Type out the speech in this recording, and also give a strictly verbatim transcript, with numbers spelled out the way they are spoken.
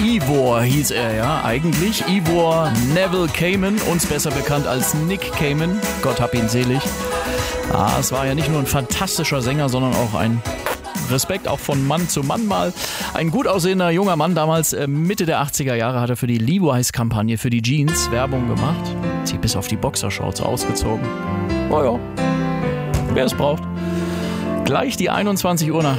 Ivor hieß er ja eigentlich. Ivor Neville Cayman, uns besser bekannt als Nick Cayman. Gott hab ihn selig. Ah, es war ja nicht nur ein fantastischer Sänger, sondern auch ein Respekt, auch von Mann zu Mann mal. Ein gut aussehender junger Mann, damals äh, Mitte der achtziger Jahre, hat er für die Levi's-Kampagne, für die Jeans Werbung gemacht. Sie bis auf die Boxershorts ausgezogen. Oh ja, wer es braucht. Gleich die einundzwanzig Uhr nach